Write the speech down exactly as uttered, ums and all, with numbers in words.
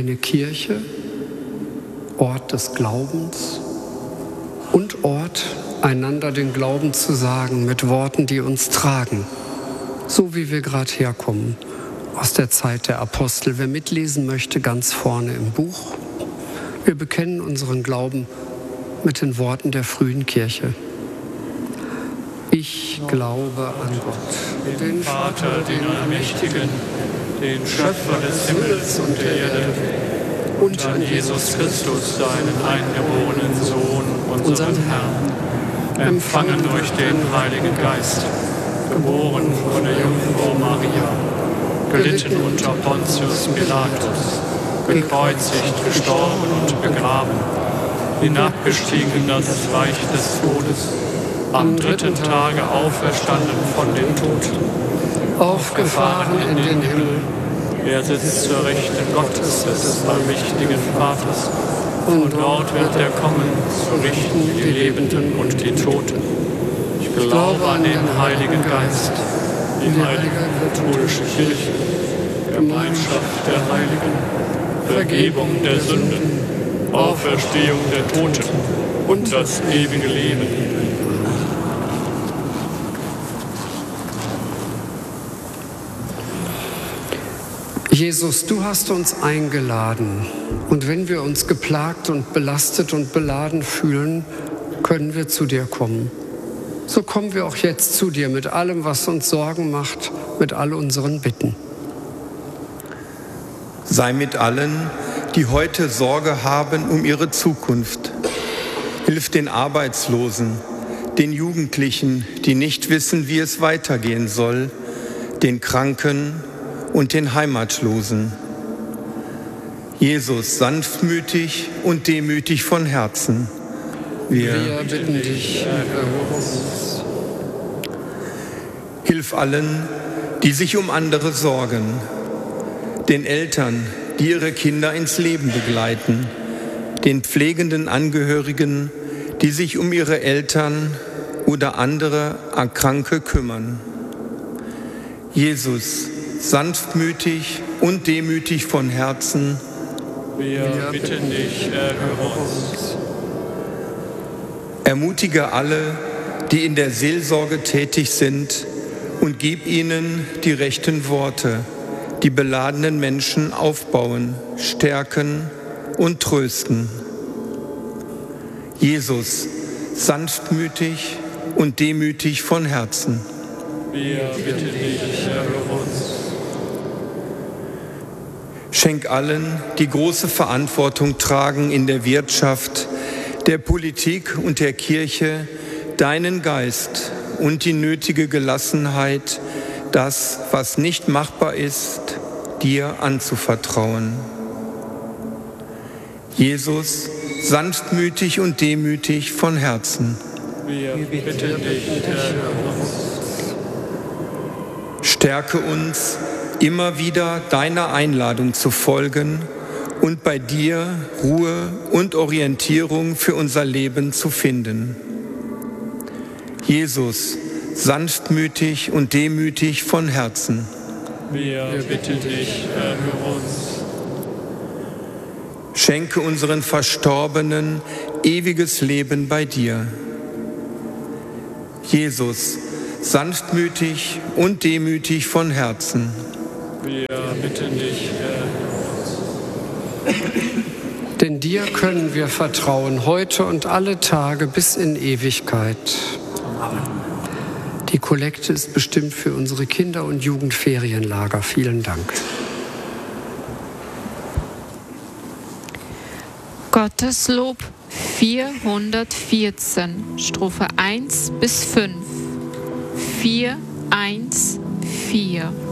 eine Kirche, Ort des Glaubens und Ort, einander den Glauben zu sagen mit Worten, die uns tragen, so wie wir gerade herkommen aus der Zeit der Apostel. Wer mitlesen möchte, ganz vorne im Buch. Wir bekennen unseren Glauben mit den Worten der frühen Kirche. Ich glaube an Gott, den Vater, den Allmächtigen, den Schöpfer des Himmels und der Erde, und an Jesus Christus, seinen eingeborenen Sohn, unseren Herrn, empfangen durch den Heiligen Geist, geboren von der Jungfrau Maria, gelitten unter Pontius Pilatus, gekreuzigt, gestorben und begraben, hinabgestiegen in das Reich des Todes, am dritten Tage auferstanden von den Toten, aufgefahren in den Himmel. Er sitzt zur Rechten Gottes des allmächtigen Vaters, und dort wird er kommen, zu richten die Lebenden und die Toten. Ich glaube an den Heiligen Geist, die heilige katholische Kirche, Gemeinschaft der Heiligen, Vergebung der Sünden, Auferstehung der Toten und das ewige Leben. Jesus, du hast uns eingeladen, und wenn wir uns geplagt und belastet und beladen fühlen, können wir zu dir kommen. So kommen wir auch jetzt zu dir mit allem, was uns Sorgen macht, mit all unseren Bitten. Sei mit allen, die heute Sorge haben um ihre Zukunft. Hilf den Arbeitslosen, den Jugendlichen, die nicht wissen, wie es weitergehen soll, den Kranken und den Heimatlosen. Jesus, sanftmütig und demütig von Herzen. Wir, Wir bitten dich, erhöre uns. Hilf allen, die sich um andere sorgen, den Eltern, die ihre Kinder ins Leben begleiten, den pflegenden Angehörigen, die sich um ihre Eltern oder andere Kranke kümmern. Jesus, sanftmütig und demütig von Herzen. Wir bitten dich, erhöre uns. Ermutige alle, die in der Seelsorge tätig sind, und gib ihnen die rechten Worte, die beladenen Menschen aufbauen, stärken und trösten. Jesus, sanftmütig und demütig von Herzen. Wir bitten dich, erhöre uns. Schenk allen, die große Verantwortung tragen in der Wirtschaft, der Politik und der Kirche, deinen Geist und die nötige Gelassenheit, das, was nicht machbar ist, dir anzuvertrauen. Jesus, sanftmütig und demütig von Herzen. Wir bitten dich, erhöre uns. Stärke uns, immer wieder deiner Einladung zu folgen und bei dir Ruhe und Orientierung für unser Leben zu finden. Jesus, sanftmütig und demütig von Herzen. Wir bitten dich, erhöre uns. Schenke unseren Verstorbenen ewiges Leben bei dir. Jesus, sanftmütig und demütig von Herzen. Wir bitten dich, erhöre uns. Denn dir können wir vertrauen, heute und alle Tage bis in Ewigkeit. Die Kollekte ist bestimmt für unsere Kinder- und Jugendferienlager. Vielen Dank. Gotteslob vierhundertvierzehn, Strophe eins bis fünf. vier, eins, vier.